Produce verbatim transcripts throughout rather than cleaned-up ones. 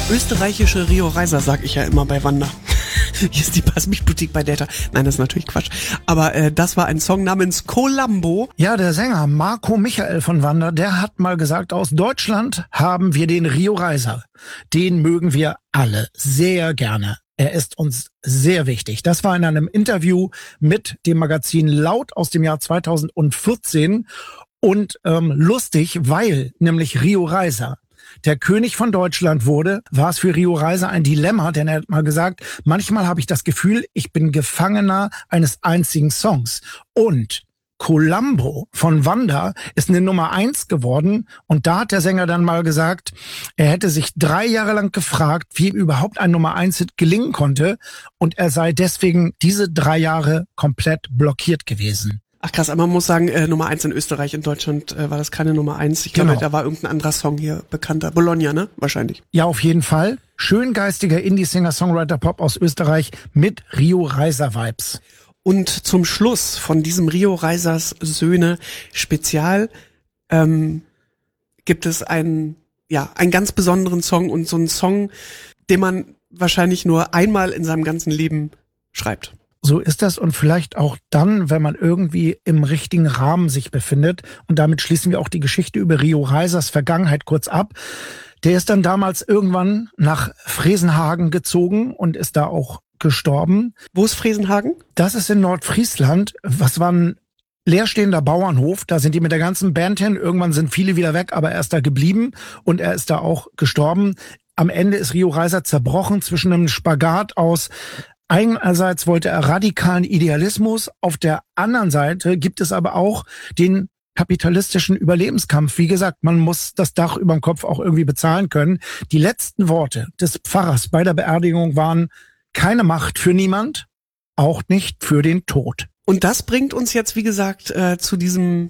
Österreichische Rio Reiser, sag ich ja immer bei Wanda. Hier ist die Passmich-Boutique bei Data. Nein, das ist natürlich Quatsch. Aber äh, das war ein Song namens Columbo. Ja, der Sänger Marco Michael von Wanda, der hat mal gesagt, aus Deutschland haben wir den Rio Reiser. Den mögen wir alle sehr gerne. Er ist uns sehr wichtig. Das war in einem Interview mit dem Magazin Laut aus dem Jahr zweitausendvierzehn. Und ähm, lustig, weil nämlich Rio Reiser der König von Deutschland wurde, war es für Rio Reiser ein Dilemma, denn er hat mal gesagt, manchmal habe ich das Gefühl, ich bin Gefangener eines einzigen Songs. Und Columbo von Wanda ist eine Nummer eins geworden und da hat der Sänger dann mal gesagt, er hätte sich drei Jahre lang gefragt, wie ihm überhaupt ein Nummer eins Hit gelingen konnte und er sei deswegen diese drei Jahre komplett blockiert gewesen. Ach krass, aber man muss sagen, äh, Nummer eins in Österreich, in Deutschland äh, war das keine Nummer eins. Ich glaube, Genau. da war irgendein anderer Song hier bekannter. Bologna, ne? Wahrscheinlich. Ja, auf jeden Fall. Schöngeistiger Indie-Singer-Songwriter-Pop aus Österreich mit Rio Reiser-Vibes. Und zum Schluss von diesem Rio Reisers Söhne Spezial ähm, gibt es einen, ja, einen ganz besonderen Song und so einen Song, den man wahrscheinlich nur einmal in seinem ganzen Leben schreibt. So ist das und vielleicht auch dann, wenn man irgendwie im richtigen Rahmen sich befindet. Und damit schließen wir auch die Geschichte über Rio Reisers Vergangenheit kurz ab. Der ist dann damals irgendwann nach Fresenhagen gezogen und ist da auch gestorben. Wo ist Fresenhagen? Das ist in Nordfriesland. Was war ein leerstehender Bauernhof. Da sind die mit der ganzen Band hin. Irgendwann sind viele wieder weg, aber er ist da geblieben und er ist da auch gestorben. Am Ende ist Rio Reiser zerbrochen zwischen einem Spagat aus einerseits wollte er radikalen Idealismus, auf der anderen Seite gibt es aber auch den kapitalistischen Überlebenskampf. Wie gesagt, man muss das Dach über dem Kopf auch irgendwie bezahlen können. Die letzten Worte des Pfarrers bei der Beerdigung waren: keine Macht für niemand, auch nicht für den Tod. Und das bringt uns jetzt, wie gesagt, äh, zu diesem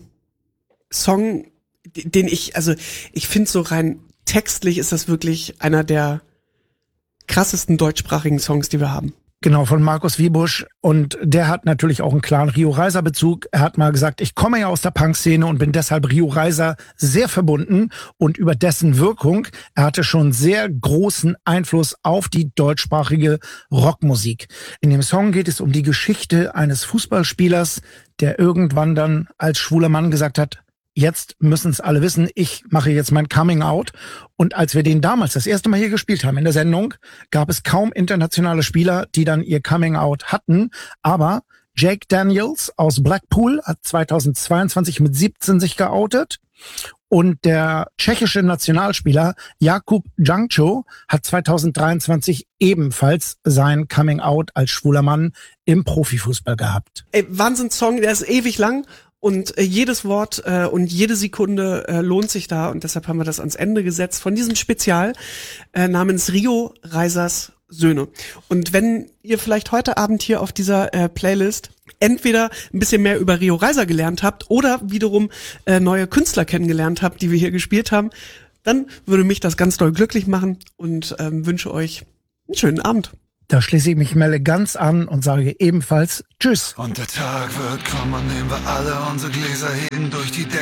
Song, den ich, also ich finde so rein textlich ist das wirklich einer der krassesten deutschsprachigen Songs, die wir haben. Genau, von Markus Wiebusch. Und der hat natürlich auch einen klaren Rio Reiser Bezug. Er hat mal gesagt, ich komme ja aus der Punk-Szene und bin deshalb Rio Reiser sehr verbunden. Und über dessen Wirkung, er hatte schon sehr großen Einfluss auf die deutschsprachige Rockmusik. In dem Song geht es um die Geschichte eines Fußballspielers, der irgendwann dann als schwuler Mann gesagt hat, jetzt müssen es alle wissen, ich mache jetzt mein Coming Out. Und als wir den damals das erste Mal hier gespielt haben in der Sendung, gab es kaum internationale Spieler, die dann ihr Coming Out hatten. Aber Jake Daniels aus Blackpool hat zweitausendzweiundzwanzig mit siebzehn sich geoutet. Und der tschechische Nationalspieler Jakub Jankto hat zweitausenddreiundzwanzig ebenfalls sein Coming Out als schwuler Mann im Profifußball gehabt. Ey, Wahnsinns-Song, der ist ewig lang. Und äh, jedes Wort äh, und jede Sekunde äh, lohnt sich da. Und deshalb haben wir das ans Ende gesetzt von diesem Spezial äh, namens Rio Reisers Söhne. Und wenn ihr vielleicht heute Abend hier auf dieser äh, Playlist entweder ein bisschen mehr über Rio Reiser gelernt habt oder wiederum äh, neue Künstler kennengelernt habt, die wir hier gespielt haben, dann würde mich das ganz doll glücklich machen und ähm, wünsche euch einen schönen Abend. Da schließe ich mich Melle ganz an und sage ebenfalls Tschüss. Und der Tag wird kommen, an dem wir alle unsere Gläser heben, durch die Decke